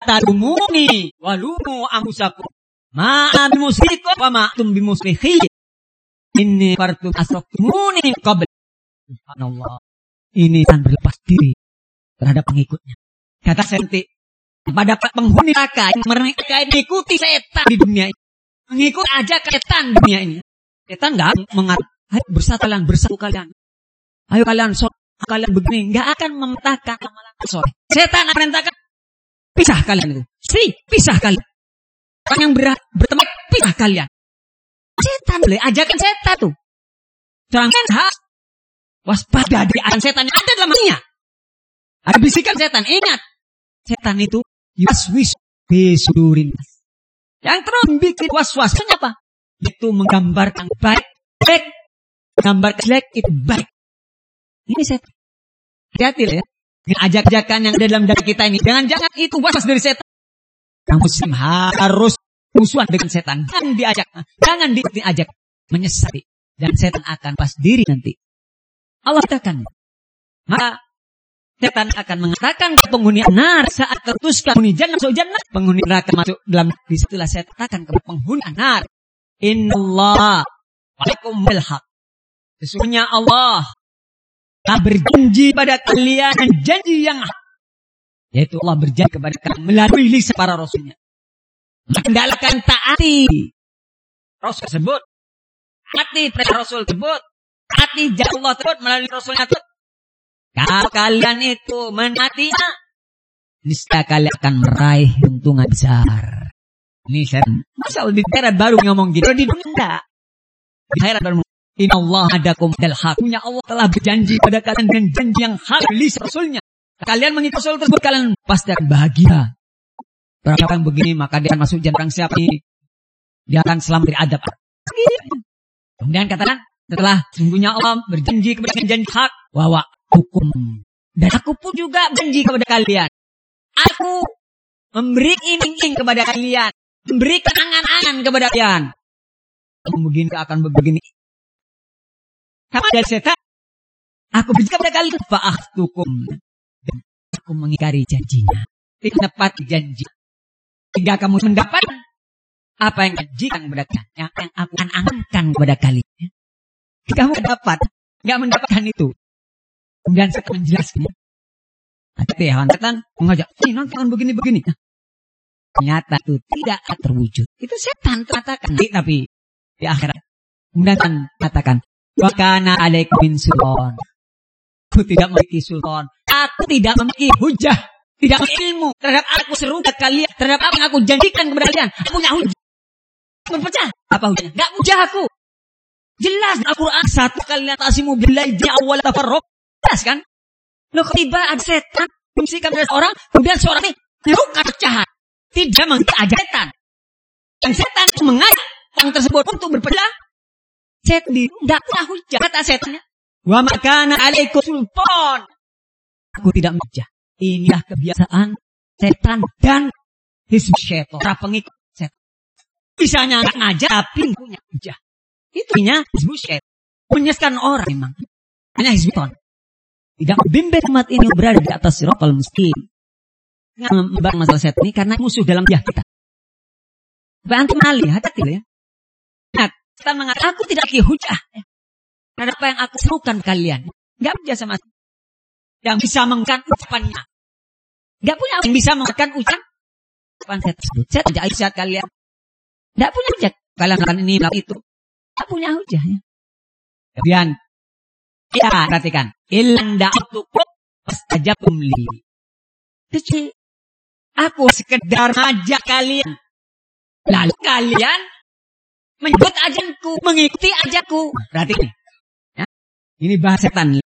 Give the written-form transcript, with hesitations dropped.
talumuni walumu ambusakum. Ma'am bimusrikum wa ma'tum bimusrikhi. Inni fartum asroktumuni qabl. Subhanallah. Ini akan berlepas diri terhadap pengikutnya. Kata senti pada penghuni neraka yang mereka mengikuti setan di dunia ini. Mengikuti aja setan di dunia ini. Setan enggak mengatakan, ayo bersatu kalian. Ayo kalian kalian begini, enggak akan mementahkan amalan soleh. Setan akan merintahkan, pisah kalian itu. Pisah kalian. Orang yang berteman, pisah kalian. Setan boleh ajakan setan tuh. Terangkan waspada di alam setan yang ada dalam hatinya. Ada bisikan setan. Ingat, setan itu yuswis bisudurin. Yang terus bikin was-was. Kenapa? Itu menggambarkan baik, menggambarkan jelek itu baik. Ini setan. Hati-hati ya. Dengan ajak-ajakan yang ada dalam diri kita ini. Jangan-jangan itu was-was dari setan. Yang muslim harus musuhan dengan setan. Jangan diajak. Jangan diajak. Menyesali. Dan setan akan pas diri nanti. Allah katakan. Maka setan akan mengatakan ke penghuni nar saat tertuskan penghuni jannah masuk jannah. Penghuni neraka masuk dalam. Disitulah setan akan ke penghuni nar. Innallaha wa'alaikum bilhaq. Sesungguhnya Allah telah berjanji pada kalian janji yang yaitu Allah berjanji kepada kalian melalui lisan para rasulnya. Maka hendaklah kalian taati Rasul tersebut, taati perintah Rasul tersebut, taati janji Allah tersebut melalui Rasulnya tersebut. Kalau kalian itu menaatinya, niscaya kalian akan meraih keuntungan besar. Ini saya masal di akhirat baru ngomong gitu. Di dunia enggak. Di akhirat baru Inna Allah adakum dal haq. Punya Allah telah berjanji pada kalian dengan janji yang hak lisan Rasulnya. Kalian mengikuti Rasul tersebut, kalian pasti akan bahagia. Orang begini maka dia akan masuk jannah. Siapa ini? Dia akan selamat dari adab. Kemudian katakan setelah sungguhnya Allah berjanji kepada kalian janji hak, wa hukum. Dan aku pun juga berjanji kepada kalian. Aku memberi iming-iming kepada kalian, memberi angan-angan kepada kalian. Kamu begini akan begini. Sama dari setan, aku berjanji kepada kalian, fa'akhtukum. Dan aku mengingkari janjinya. Tidak dapat janji. Tidak kamu mendapat apa yang janjikan kepada kalian, yang aku angan-angankan kepada kalian. Kamu tidak mendapatkan itu. Kemudian setan menjelaskan. Tapi setan mengajak, nanti akan begini-begini. Ternyata itu tidak terwujud. Itu setan katakan. Tapi di akhirat. Kemudian katakan. Wa kana alaikum min sultan. Aku tidak memiliki sultan. Aku tidak memiliki hujah. Tidak memiliki ilmu terhadap aku seru kalian. Terhadap apa yang aku janjikan kepada kalian. Aku punya hujah. Berpecah. Apa hujahnya? Tidak hujah aku. Jelas Al-Quran. Satu kalian tasimu billahi awal tafarruq. Jelas kan? Loh tiba ada setan. Memisikan pada seorang. Kemudian seorang ini meruka pecahan. Tidak mengajak setan. Yang setan mengajak orang tersebut untuk berpecah. Setan tidak punya hujah. Kata setannya. Wa makana alaikum sultan. Aku tidak menghujah. Inilah kebiasaan setan dan hizb syaitan. Para pengikut setan. Bisanya ngajak tapi punya hujah. Itunya hizb syaitan. Menyesatkan orang memang. Hanya hizb syaitan. Tidak membimbing umat ini berada di atas siratal mustaqim. Nggak membahas masalah setan ini karena musuh dalam dia kita. Supaya antum alih, hati-hati ya. Nah, setan mengatakan, aku tidak punya hujah. Karena apa yang aku serukan kalian. Nggak hujah sama sekali. Yang bisa mengatakan ucapannya. Nggak punya yang bisa mengatakan ucapan setan tersebut. Saya tidak isyarat kalian. Nggak punya hujah. Kalian melakukan ini, melakukan itu. Nggak punya hujahnya. Kemudian, ya, perhatikan. Ilan da'atukum fastajabtum li. Jadi, aku sekedar ngajak kalian. Lalu kalian menyebut ajanku, mengikuti ajakku. Berarti ini. Ya, ini bahasa setan.